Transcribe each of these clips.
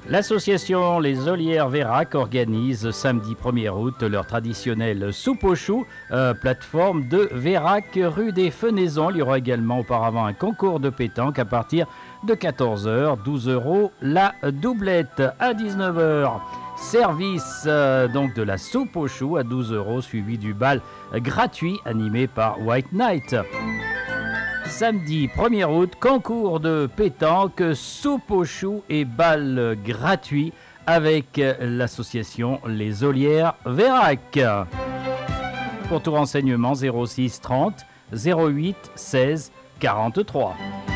L'association Les Olières Vérac organise samedi 1er août leur traditionnelle soupe aux choux, plateforme de Vérac, rue des Fenaisons. Il y aura également auparavant un concours de pétanque à partir de 14h, 12 € la doublette. À 19h, service donc de la soupe aux choux à 12 € suivi du bal gratuit animé par White Night. Samedi 1er août, concours de pétanque, soupe aux choux et bal gratuit avec l'association Les Olières Vérac. Pour tout renseignement, 06 30 08 16 43.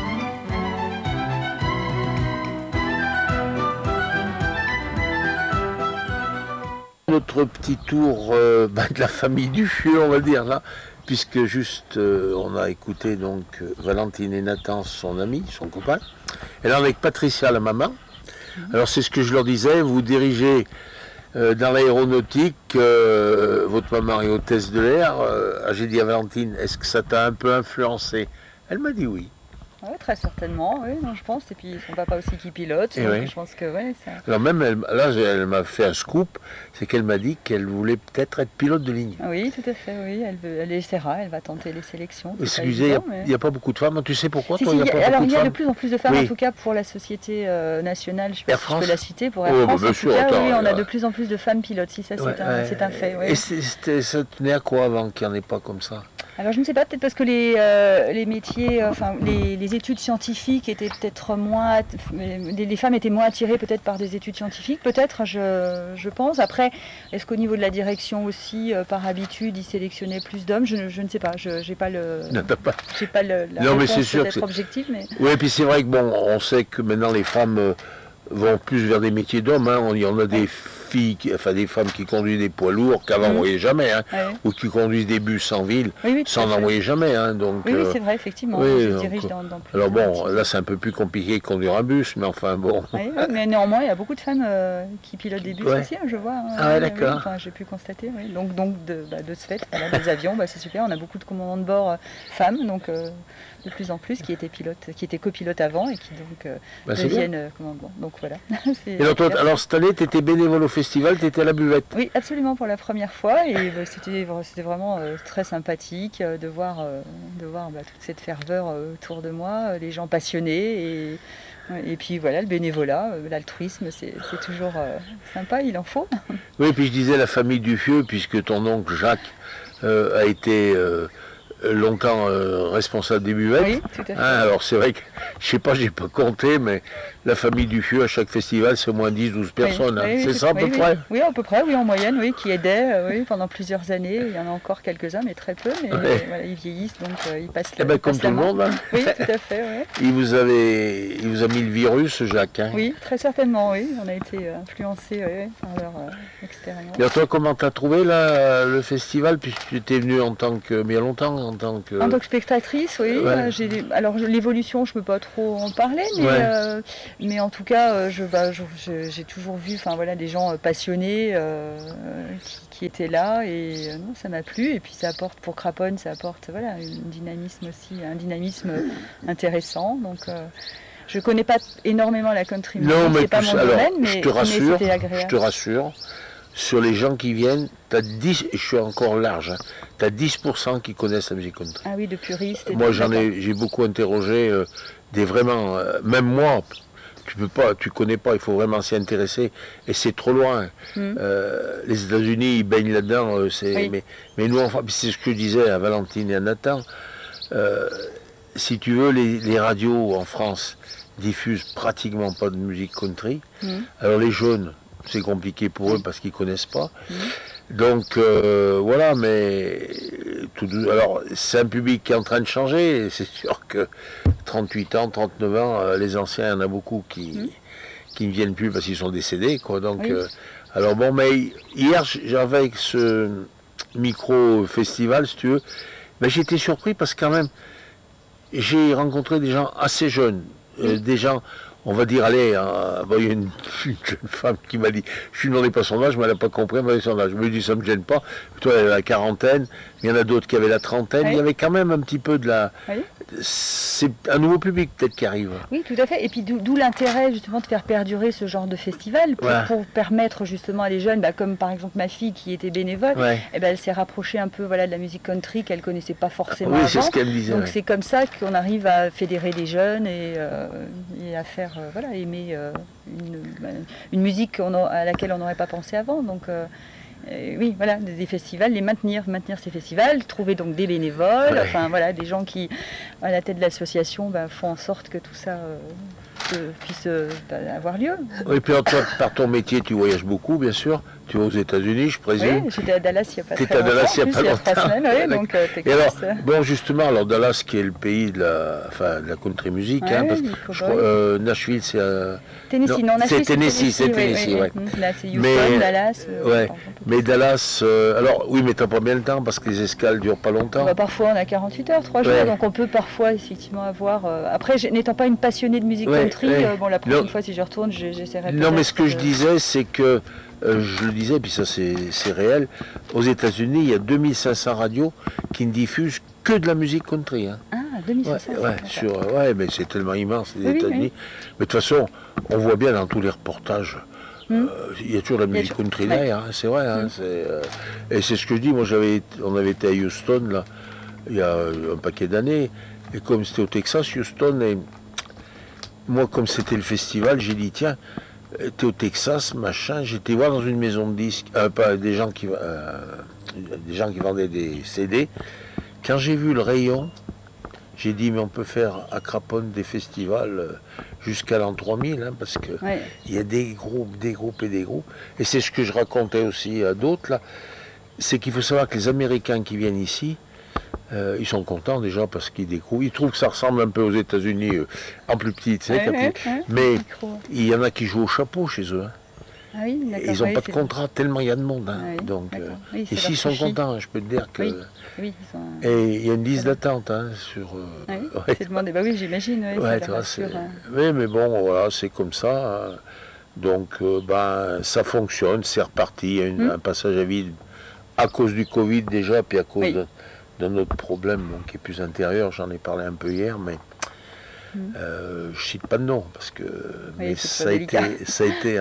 Notre petit tour de la famille du Fieu, on va dire là. Puisque juste on a écouté donc Valentine et Nathan, son ami, son copain, et là avec Patricia, la maman. Alors c'est ce que je leur disais, vous dirigez dans l'aéronautique, votre maman est hôtesse de l'air. J'ai dit à Valentine, est-ce que ça t'a un peu influencé? Elle m'a dit oui. Oui, très certainement, oui, non, je pense. Et puis son papa aussi qui pilote, donc oui. Je pense que oui. Ça... Alors même, elle m'a fait un scoop, c'est qu'elle m'a dit qu'elle voulait peut-être être pilote de ligne. Oui, tout à fait, oui, elle essaiera, elle va tenter les sélections. Excusez, il n'y a pas beaucoup de femmes, tu sais pourquoi il y a de plus en plus de femmes, en tout cas pour la société nationale, je sais pas si je peux la citer, pour Air France, en tout cas, oui, on a de plus en plus de femmes pilotes, si ça c'est un fait. Oui. Et ça tenait à quoi avant qu'il n'y en ait pas comme ça? Alors je ne sais pas, peut-être parce que les métiers, les études scientifiques étaient peut-être moins, les femmes étaient moins attirées peut-être par des études scientifiques, peut-être, je pense. Après, est-ce qu'au niveau de la direction aussi, par habitude, ils sélectionnaient plus d'hommes? Je ne sais pas, j'ai pas la réponse peut-être objective. Mais... Oui, et puis c'est vrai que bon, on sait que maintenant les femmes vont plus vers des métiers d'hommes. Hein. Il y en a des filles, des femmes qui conduisent des poids lourds qu'avant on ne voyait jamais, hein, ou qui conduisent des bus en ville, sans n'en voyer jamais. Hein, donc, oui, c'est vrai, effectivement. Je dirige dans plus. Alors bon, là c'est un peu plus compliqué de conduire un bus, mais enfin bon. Oui, mais néanmoins, il y a beaucoup de femmes qui pilotent des bus aussi, hein, je vois. Ah ouais, d'accord. J'ai pu constater. Oui. Donc de ce fait, des avions, c'est super. On a beaucoup de commandants de bord femmes, donc de plus en plus, qui étaient copilotes avant et qui donc deviennent commandants. Donc voilà. Et alors cette année, tu étais bénévole au festival, tu étais à la buvette? Oui, absolument, pour la première fois, et c'était vraiment très sympathique de voir toute cette ferveur autour de moi, les gens passionnés, et puis voilà, le bénévolat, l'altruisme, c'est toujours sympa, il en faut. Oui, et puis je disais la famille Duffieux, puisque ton oncle Jacques a été... longtemps responsable des buvettes. Oui, tout à fait. Alors c'est vrai que, je sais pas, j'ai pas compté, mais la famille Duffieux à chaque festival, c'est au moins 10-12 personnes. C'est ça à peu près? Oui, à peu près, oui, en moyenne, oui, qui aidaient pendant plusieurs années. Il y en a encore quelques-uns, mais très peu. Mais voilà, ils vieillissent, donc ils passent comme tout le monde. Hein. Oui, tout à fait. Ouais. Il vous a mis le virus, Jacques. Hein. Oui, très certainement, oui. On a été influencés par leur expérience. Et toi, comment tu as trouvé le festival, puisque tu étais venue en tant que, mais il y a longtemps, en tant que spectatrice, oui. Ouais. Alors l'évolution, je ne peux pas trop en parler, mais en tout cas, j'ai toujours vu, des gens passionnés qui étaient là, et ça m'a plu. Et puis ça apporte pour Craponne, ça apporte un dynamisme intéressant. Donc je connais pas énormément la country music, c'est pas mon domaine, mais c'était agréable. Je te rassure. Sur les gens qui viennent, tu as 10, je suis encore large, hein, tu as 10% qui connaissent la musique country. Ah oui, de puristes. Moi, j'ai beaucoup interrogé des vraiment, même moi, tu connais pas, il faut vraiment s'y intéresser, et c'est trop loin. Les États-Unis, ils baignent là-dedans, mais nous, enfin, c'est ce que je disais à Valentine et à Nathan, si tu veux, les radios en France diffusent pratiquement pas de musique country, alors les jeunes, c'est compliqué pour eux parce qu'ils ne connaissent pas. Donc voilà, mais alors c'est un public qui est en train de changer, et c'est sûr que 38 ans, 39 ans, les anciens, il y en a beaucoup qui ne viennent plus parce qu'ils sont décédés, quoi. Donc, alors bon, mais hier j'avais avec ce micro-festival, si tu veux, mais j'étais surpris parce que quand même, j'ai rencontré des gens assez jeunes, des gens... on va dire, allez, bon, il y a une jeune femme qui m'a dit, je lui demandais pas son âge, mais elle n'a pas compris, elle m'a dit son âge. Je me dis, ça me gêne pas. Toi, elle a la quarantaine, il y en a d'autres qui avaient la trentaine. Il y avait quand même un petit peu de la... C'est un nouveau public peut-être qui arrive. Oui, tout à fait. Et puis d'où l'intérêt justement de faire perdurer ce genre de festival pour permettre justement à des jeunes, comme par exemple ma fille qui était bénévole, elle s'est rapprochée un peu de la musique country qu'elle connaissait pas forcément avant. C'est ce qu'elle me disait. Donc c'est comme ça qu'on arrive à fédérer des jeunes et à faire aimer une musique à laquelle on n'aurait pas pensé avant. Donc oui, voilà, des festivals, maintenir ces festivals, trouver donc des bénévoles, des gens qui, à la tête de l'association, font en sorte que tout ça puisse avoir lieu. Oui, puis toi, par ton métier, tu voyages beaucoup, bien sûr. Tu vas aux États-Unis, je présume. Oui, j'étais à Dallas il n'y a pas très longtemps. T'étais à Dallas il n'y a pas longtemps. 3 semaines, donc et alors, bon, justement, alors Dallas, qui est le pays de la country music, parce que Nashville, c'est Tennessee, non, Nashville, c'est Tennessee, ouais. Là, c'est Houston, Dallas. Mais Dallas, alors, oui, mais t'as pas bien le temps, parce que les escales durent pas longtemps. Parfois, on a 48 heures, 3 jours, donc on peut parfois, effectivement, avoir... Après, n'étant pas une passionnée de musique country, la prochaine fois, si je retourne, j'essaierai de... Non, mais ce que je disais, c'est que je le disais, puis ça c'est réel, aux États-Unis, il y a 2500 radios qui ne diffusent que de la musique country. Hein. Ah, 2500 mais c'est tellement immense, les États-Unis. Mais de toute façon, on voit bien dans tous les reportages, il y a toujours de la musique country derrière, c'est vrai. Hein, et c'est ce que je dis, moi on avait été à Houston, là, il y a un paquet d'années, et comme c'était au Texas, Houston, et moi comme c'était le festival, j'ai dit, tiens, t'es au Texas, machin, j'étais voir dans une maison de disques, des gens qui vendaient des CD. Quand j'ai vu le rayon, j'ai dit, mais on peut faire à Craponne des festivals jusqu'à l'an 3000, parce que il y a des groupes. Et c'est ce que je racontais aussi à d'autres, là, c'est qu'il faut savoir que les Américains qui viennent ici, ils sont contents déjà parce qu'ils découvrent. Ils trouvent que ça ressemble un peu aux États-Unis en plus petit, tu sais, mais il y en a qui jouent au chapeau chez eux. Hein. Ah oui, ils n'ont pas de contrat tellement il y a de monde. Hein. Donc, ici ils sont contents, hein, je peux te dire que. Et il y a une liste d'attente sur. C'est demandé, j'imagine. Oui, mais bon, voilà, c'est comme ça. Hein. Donc, ça fonctionne, c'est reparti. Il y a un passage à vide à cause du Covid déjà, puis à cause d'un autre problème qui est plus intérieur, j'en ai parlé un peu hier, mais je cite pas de nom, parce que ça a été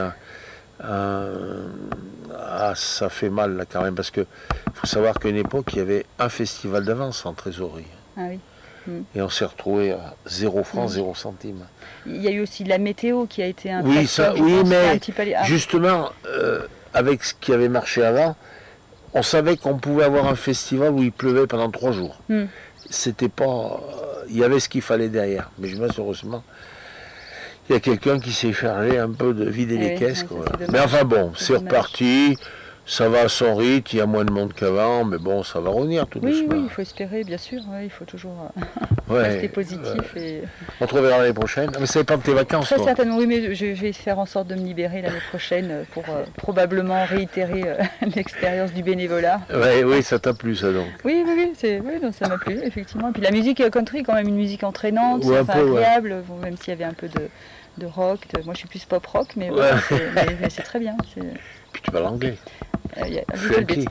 ça fait mal là quand même, parce que faut savoir qu'à une époque, il y avait un festival d'avance en trésorerie. Et on s'est retrouvé à 0 francs, 0 centimes. Il y a eu aussi de la météo qui a été un facteur, mais justement, avec ce qui avait marché avant, on savait qu'on pouvait avoir un festival où il pleuvait pendant 3 jours. C'était pas... il y avait ce qu'il fallait derrière. Mais heureusement, il y a quelqu'un qui s'est chargé un peu de vider les caisses. Mais enfin bon, c'est reparti. Ça va à son rythme, il y a moins de monde qu'avant, mais bon, ça va revenir tout doucement. Oui, il faut espérer, bien sûr, il faut toujours rester positif. Et... On te reverra l'année prochaine. Mais ça dépend de tes vacances. Très certainement, oui, mais je vais faire en sorte de me libérer l'année prochaine pour probablement réitérer l'expérience du bénévolat. Oui, ça t'a plu ça donc. Oui, ça m'a plu, effectivement. Et puis la musique country, quand même une musique entraînante, agréable, même s'il y avait un peu de rock. Moi, je suis plus pop rock, mais c'est très bien. Puis tu parles anglais. Frankie.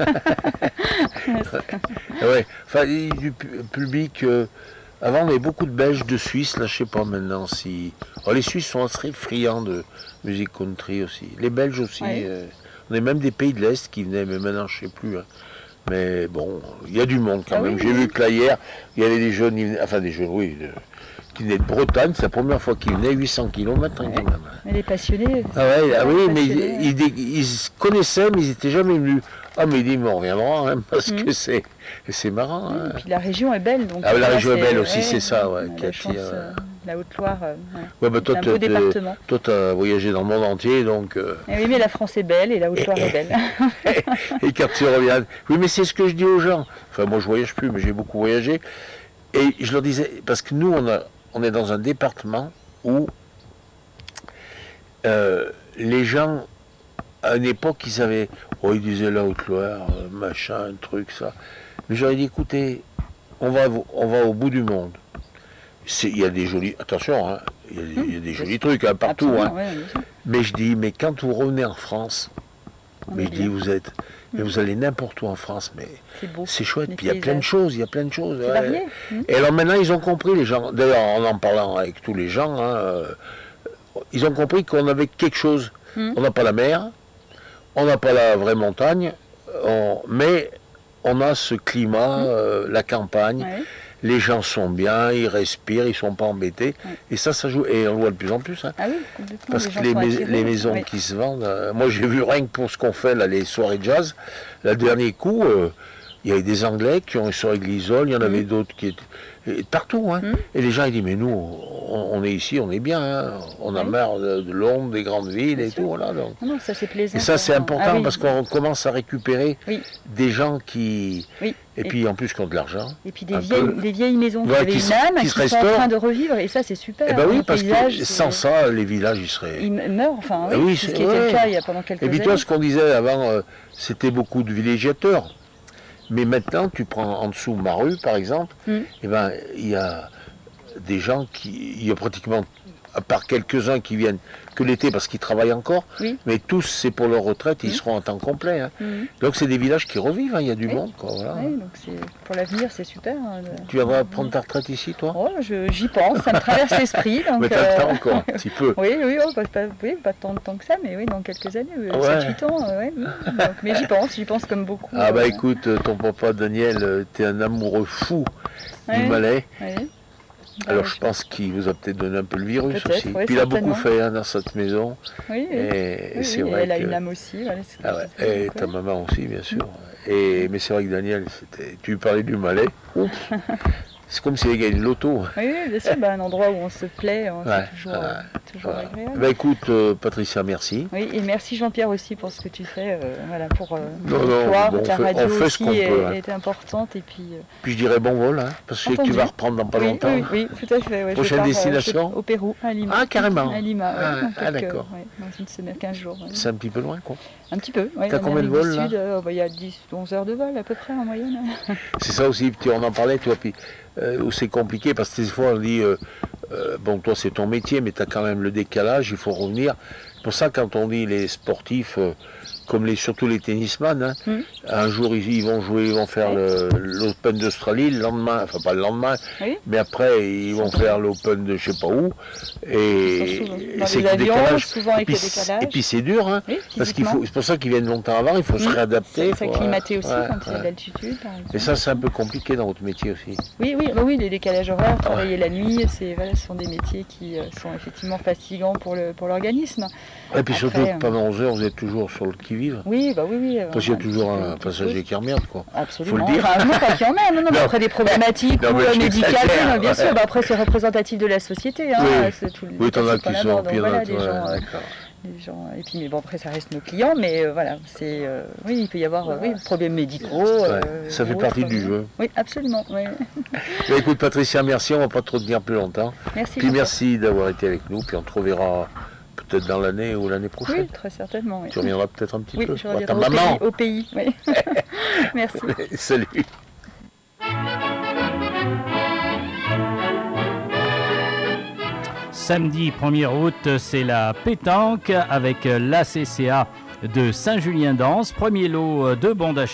Du public. Avant, on avait beaucoup de Belges, de Suisses. Là, je sais pas maintenant si. Les Suisses sont assez friands de musique country aussi. Les Belges aussi. On a même des pays de l'Est qui venaient, mais maintenant, je sais plus. Hein. Mais bon, il y a du monde quand même. J'ai vu que là, hier, il y avait des jeunes, qui venaient de Bretagne, c'est la première fois qu'ils venaient, 800 km quand même. Mais les passionnés. Mais ils se connaissaient, mais ils n'étaient jamais venus. Mais il dit, mais on reviendra, parce que c'est marrant. Et puis la région est belle. Donc la région est belle aussi, c'est ça, la Haute-Loire, c'est un beau département. Toi, tu as voyagé dans le monde entier, donc... Oui, mais la France est belle et la Haute-Loire est belle. Et quand tu reviens... Oui, mais c'est ce que je dis aux gens. Enfin, moi, je voyage plus, mais j'ai beaucoup voyagé. Et je leur disais, parce que nous, on est dans un département où les gens, à une époque, ils disaient la Haute-Loire, machin, truc, ça. Mais j'aurais dit, écoutez, on va au bout du monde. Il y a des jolis... Attention, il y a des jolis trucs hein, partout. Hein. Ouais, mais je dis, mais quand vous revenez en France, mais je dis, vous allez n'importe où en France, mais c'est chouette. Puis il y a plein de choses, C'est varié. Et alors maintenant, ils ont compris, les gens, d'ailleurs, en parlant avec tous les gens, hein, ils ont compris qu'on avait quelque chose. On n'a pas la mer, on n'a pas la vraie montagne, mais on a ce climat, la campagne. Ouais. Les gens sont bien, ils respirent, ils ne sont pas embêtés. Ouais. Et ça joue. Et on le voit de plus en plus. Hein. Ah oui, complètement. Parce que les maisons qui se vendent. Moi, j'ai vu rien que pour ce qu'on fait, là, les soirées jazz. Le dernier coup, il y avait des Anglais qui ont une soirée de l'Isole, il y en avait d'autres qui étaient. Partout. Hein. Et les gens, ils disent mais nous, on est ici, on est bien. Hein. On a marre de Londres, des grandes villes et tout. Voilà, donc. Non, ça, c'est plaisant. Et ça, c'est important parce qu'on commence à récupérer des gens qui. Oui. Et puis en plus qui ont de l'argent. Et puis des vieilles maisons qui avaient une âme, qui sont en train de revivre, et ça c'est super. Eh ben oui, parce que sans ça, les villages ils seraient. Ils meurent, enfin oui, c'est ce qui était le cas il y a pendant quelques années. Et puis toi, ce qu'on disait avant, c'était beaucoup de villégiateurs. Mais maintenant, tu prends en dessous ma rue, par exemple, et ben il y a des gens il y a pratiquement, à part quelques-uns qui viennent que l'été parce qu'ils travaillent encore, mais tous c'est pour leur retraite, ils seront en temps complet. Hein. Donc c'est des villages qui revivent, hein, il y a du monde. Quoi, voilà. Oui, donc pour l'avenir c'est super. Hein, Tu viendras prendre ta retraite ici, toi? Oh, j'y pense, ça me traverse l'esprit. Mais t'as le temps encore, un petit peu. Oui, pas tant de temps que ça, mais oui, dans quelques années, 7-8 ans. Donc, mais j'y pense comme beaucoup. Ah bah écoute, ton papa Daniel, t'es un amoureux fou du Malais. Alors je pense qu'il vous a peut-être donné un peu le virus aussi. Puis il a beaucoup fait dans cette maison. Oui, et c'est vrai elle a une âme aussi. Voilà, et ta maman aussi, bien sûr. Mais c'est vrai que Daniel, tu lui parlais du Malais. C'est comme s'il y avait une loto. Oui, bien sûr, un endroit où on se plaît, c'est toujours agréable. Bah écoute, Patricia, merci. Oui, et merci Jean-Pierre aussi pour ce que tu fais, pour toi. Ta radio aussi est importante. Et puis je dirais bon vol, hein, parce que tu vas reprendre dans pas longtemps. Oui, tout à fait. Ouais, prochaine destination au Pérou, à Lima. Ah, carrément. À Lima, d'accord. Dans une semaine, 15 jours. C'est un petit peu loin, quoi. Un petit peu, oui. T'as combien de vols, là? Il y a 10-11 heures de vol, à peu près, en moyenne. C'est ça aussi, on en parlait, tu vois, puis où c'est compliqué, parce que des fois, on dit, bon, toi, c'est ton métier, mais tu as quand même le décalage, il faut revenir. C'est pour ça, quand on dit les sportifs, comme surtout les tennisman, un jour, ils vont jouer, ils vont faire l'Open d'Australie, le lendemain, enfin pas le lendemain, mais après, ils vont faire l'Open de je sais pas où, et c'est le décalage. Souvent avec le décalage. Et puis c'est dur, hein, parce c'est pour ça qu'ils viennent longtemps avant, il faut se réadapter. S'acclimater aussi quand il y a de l'altitude, par exemple. Et ça, c'est un peu compliqué dans votre métier aussi. Oui, les décalages horaires, travailler la nuit, ce sont des métiers qui sont effectivement fatigants pour l'organisme. Et puis surtout, pendant 11 heures, vous êtes toujours sur le qui-vive. Oui. Parce qu'il y a toujours un passager qui emmerde, quoi. Absolument. Faut le dire. Non, pas qui emmerde, mais après des problématiques médicales, bien sûr. Après, c'est représentatif de la société. Oui, t'en as qui sont pires. Les gens, et puis, mais bon, après, ça reste nos clients, mais voilà, il peut y avoir des problèmes médicaux. Ça fait partie du jeu. Oui, absolument. Oui. Écoute, Patricia, merci, on ne va pas trop te dire plus longtemps. Merci. Puis merci d'avoir été avec nous, puis on te reverra peut-être dans l'année ou l'année prochaine. Oui, très certainement. Oui. Tu reviendras peut-être un petit peu. Oui, je reviendrai au pays. Oui. Merci. Salut. Samedi 1er août, c'est la pétanque avec l'ACCA de Saint-Julien-d'Anse. Premier lot de bons d'achat.